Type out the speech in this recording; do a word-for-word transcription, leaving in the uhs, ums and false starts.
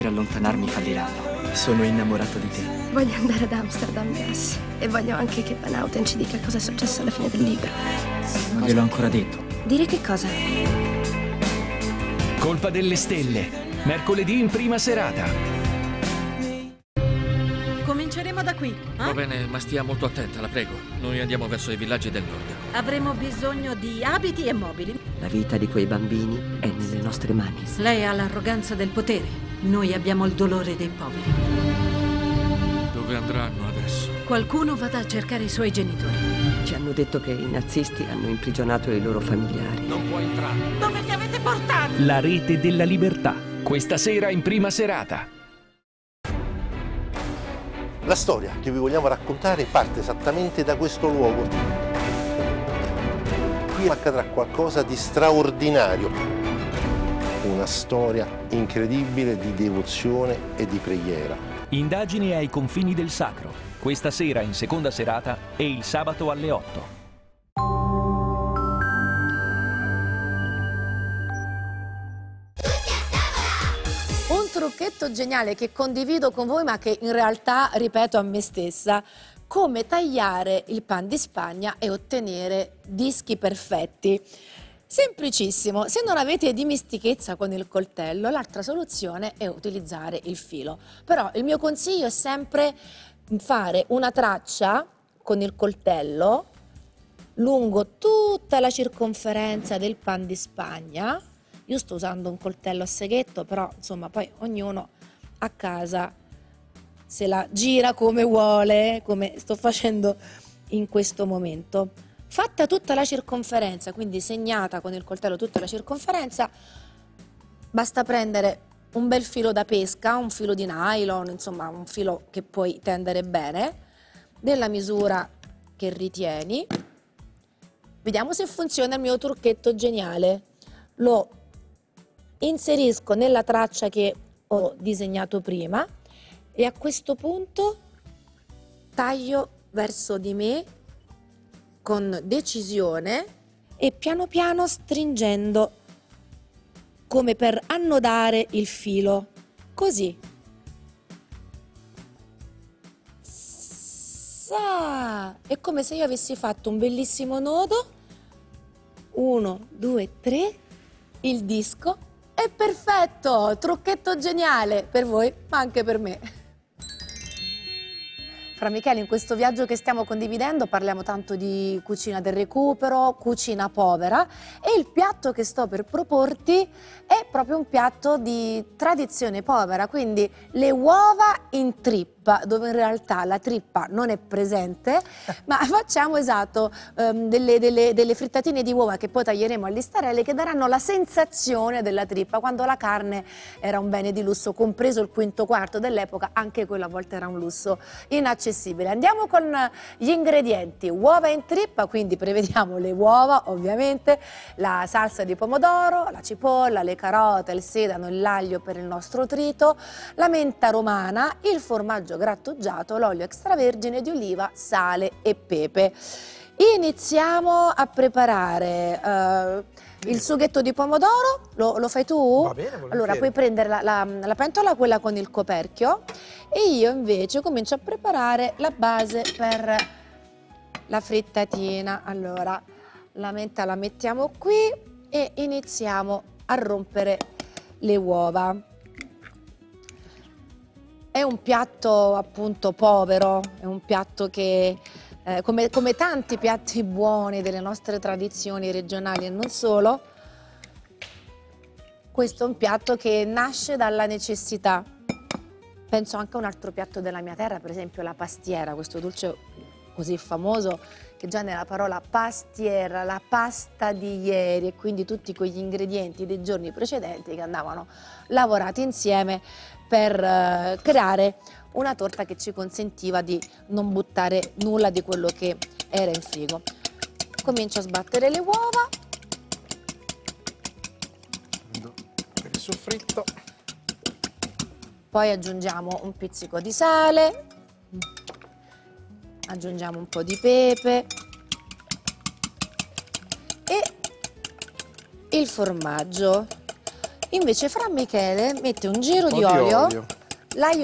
allontanarmi falliranno. Sono innamorato di te. Voglio andare ad Amsterdam, Gus. E voglio anche che Van Houten ci dica cosa è successo alla fine del libro. Non gliel'ho ancora detto. Dire che cosa? Colpa delle stelle. Mercoledì in prima serata. Cominceremo da qui, eh? Va bene, ma stia molto attenta, la prego. Noi andiamo verso i villaggi del nord. Avremo bisogno di abiti e mobili. La vita di quei bambini è nelle nostre mani. Lei ha l'arroganza del potere. Noi abbiamo il dolore dei poveri. Dove andranno adesso? Qualcuno vada a cercare i suoi genitori. Ci hanno detto che i nazisti hanno imprigionato i loro familiari. Non può entrare. Dove li avete portati? La rete della libertà. Questa sera in prima serata. La storia che vi vogliamo raccontare parte esattamente da questo luogo. Qui accadrà qualcosa di straordinario. Una storia incredibile di devozione e di preghiera. Indagini ai confini del sacro. Questa sera in seconda serata e il sabato alle otto. Un trucchetto geniale che condivido con voi, ma che in realtà ripeto a me stessa: come tagliare il pan di Spagna e ottenere dischi perfetti. Semplicissimo, se non avete dimestichezza con il coltello, l'altra soluzione è utilizzare il filo. Però il mio consiglio è sempre fare una traccia con il coltello lungo tutta la circonferenza del pan di Spagna. Io sto usando un coltello a seghetto, però insomma poi ognuno a casa se la gira come vuole, come sto facendo in questo momento. Fatta tutta la circonferenza, quindi segnata con il coltello tutta la circonferenza, basta prendere un bel filo da pesca, un filo di nylon, insomma un filo che puoi tendere bene, della misura che ritieni. Vediamo se funziona il mio trucchetto geniale. Lo inserisco nella traccia che ho disegnato prima e a questo punto taglio verso di me con decisione e piano piano stringendo come per annodare il filo, così. Sa! È come se io avessi fatto un bellissimo nodo. Uno, due, tre, il disco è perfetto! Trucchetto geniale per voi, ma anche per me. Fra Michele, in questo viaggio che stiamo condividendo parliamo tanto di cucina del recupero, cucina povera, e il piatto che sto per proporti è proprio un piatto di tradizione povera, quindi le uova in trippa, dove in realtà la trippa non è presente, ma facciamo esatto um, delle, delle, delle frittatine di uova che poi taglieremo a listarelle, che daranno la sensazione della trippa, quando la carne era un bene di lusso, compreso il quinto quarto dell'epoca, anche quello a volte era un lusso inaccessibile. Andiamo con gli ingredienti: uova in trippa, quindi prevediamo le uova ovviamente, la salsa di pomodoro, la cipolla, le carote, il sedano e l'aglio per il nostro trito, la menta romana, il formaggio grattugiato, l'olio extravergine di oliva, sale e pepe. Iniziamo a preparare uh, il sughetto di pomodoro. Lo, lo fai tu? Va bene, volentieri. Allora puoi prendere la, la, la pentola, quella con il coperchio, e io invece comincio a preparare la base per la frittatina. Allora la menta la mettiamo qui e iniziamo a rompere le uova. È un piatto appunto povero, è un piatto che Eh, come, come tanti piatti buoni delle nostre tradizioni regionali e non solo, questo è un piatto che nasce dalla necessità. Penso anche a un altro piatto della mia terra, per esempio la pastiera, questo dolce così famoso che già nella parola pastiera, la pasta di ieri, e quindi tutti quegli ingredienti dei giorni precedenti che andavano lavorati insieme per eh, creare una torta che ci consentiva di non buttare nulla di quello che era in frigo. Comincio a sbattere le uova. Per il soffritto. Poi aggiungiamo un pizzico di sale, aggiungiamo un po' di pepe e il formaggio. Invece Fra Michele mette un giro Un di po' di olio, olio. l'aglio